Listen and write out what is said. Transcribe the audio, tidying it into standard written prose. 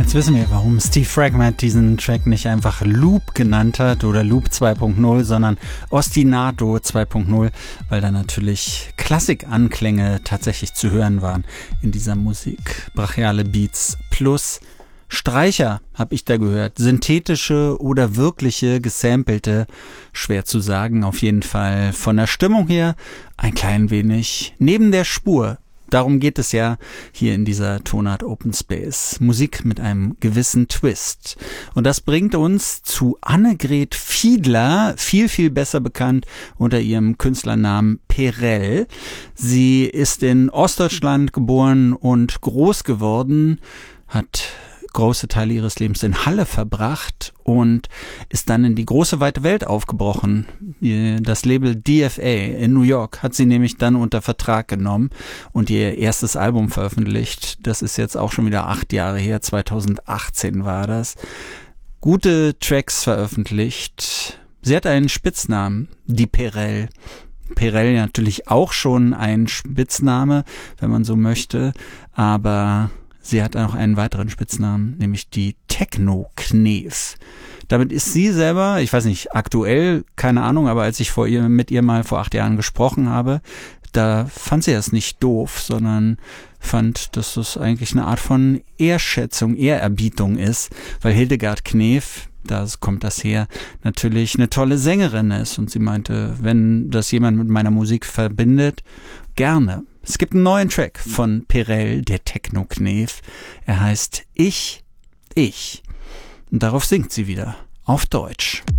Jetzt wissen wir, warum Steve Fragment diesen Track nicht einfach Loop genannt hat oder Loop 2.0, sondern Ostinato 2.0, weil da natürlich Klassikanklänge tatsächlich zu hören waren in dieser Musik. Brachiale Beats plus Streicher habe ich da gehört. Synthetische oder wirkliche, gesampelte, schwer zu sagen. Auf jeden Fall von der Stimmung her ein klein wenig neben der Spur. Darum geht es ja hier in dieser Tonart Open Space. Musik mit einem gewissen Twist. Und das bringt uns zu Annegret Fiedler, viel, viel besser bekannt unter ihrem Künstlernamen Perel. Sie ist in Ostdeutschland geboren und groß geworden, hat große Teile ihres Lebens in Halle verbracht und ist dann in die große weite Welt aufgebrochen. Das Label DFA in New York hat sie nämlich dann unter Vertrag genommen und ihr erstes Album veröffentlicht. Das ist jetzt auch schon wieder 8 Jahre her, 2018 war das. Gute Tracks veröffentlicht. Sie hat einen Spitznamen, die Perel. Perel natürlich auch schon ein Spitzname, wenn man so möchte, aber sie hat auch einen weiteren Spitznamen, nämlich die Techno-Knef. Damit ist sie selber, ich weiß nicht, aktuell, keine Ahnung, aber als ich mit ihr mal vor 8 Jahren gesprochen habe, da fand sie das nicht doof, sondern fand, dass das eigentlich eine Art von Ehrerbietung ist, weil Hildegard Knef, da kommt das her, natürlich eine tolle Sängerin ist. Und sie meinte, wenn das jemand mit meiner Musik verbindet, gerne. Es gibt einen neuen Track von Perel, der Techno-Knef. Er heißt Ich. Und darauf singt sie wieder. Auf Deutsch.